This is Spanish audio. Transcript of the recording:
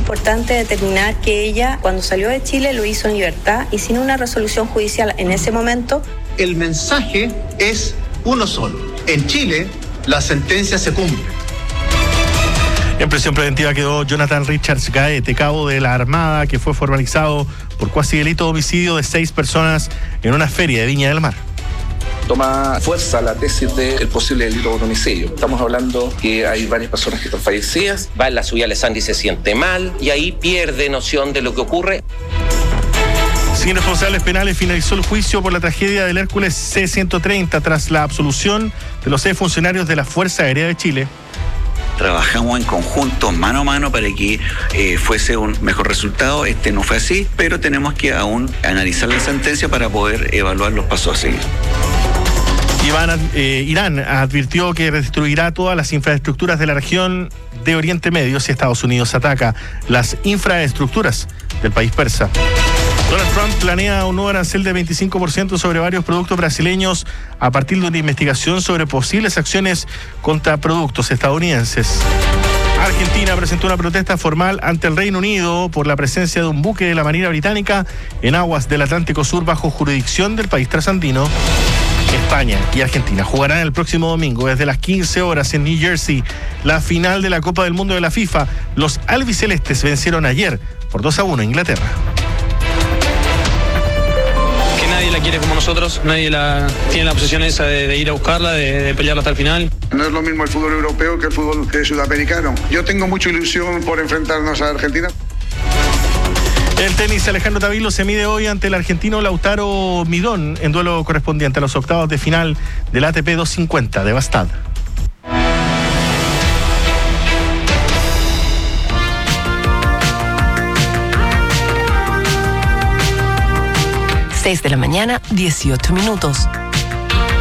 importante determinar que ella, cuando salió de Chile, lo hizo en libertad y sin una resolución judicial en ese momento. El mensaje es uno solo. En Chile, la sentencia se cumple. En prisión preventiva quedó Jonathan Richards Gaete, cabo de la Armada, que fue formalizado por cuasi delito de homicidio de 6 personas en una feria de Viña del Mar. Toma fuerza la tesis del posible delito de homicidio. Estamos hablando que hay varias personas que están fallecidas. Va en la subida al Sandy, se siente mal y ahí pierde noción de lo que ocurre. Sin responsables penales finalizó el juicio por la tragedia del Hércules C-130 tras la absolución de los 6 funcionarios de la Fuerza Aérea de Chile. Trabajamos en conjunto, mano a mano, para que fuese un mejor resultado. No fue así, pero tenemos que aún analizar la sentencia para poder evaluar los pasos a seguir. Irán advirtió que destruirá todas las infraestructuras de la región de Oriente Medio si Estados Unidos ataca las infraestructuras del país persa. Donald Trump planea un nuevo arancel de 25% sobre varios productos brasileños a partir de una investigación sobre posibles acciones contra productos estadounidenses. Argentina presentó una protesta formal ante el Reino Unido por la presencia de un buque de la Marina Británica en aguas del Atlántico Sur bajo jurisdicción del país trasandino. España y Argentina jugarán el próximo domingo desde las 15 horas en New Jersey la final de la Copa del Mundo de la FIFA. Los albicelestes vencieron ayer por 2-1 a Inglaterra. Nadie la quiere como nosotros, nadie tiene la obsesión esa de ir a buscarla, de pelearla hasta el final. No es lo mismo el fútbol europeo que el fútbol sudamericano. Yo tengo mucha ilusión por enfrentarnos a Argentina. El tenis, Alejandro Tavilo se mide hoy ante el argentino Lautaro Midón en duelo correspondiente a los octavos de final del ATP 250 de Bastad. Seis de la mañana, 18 minutos.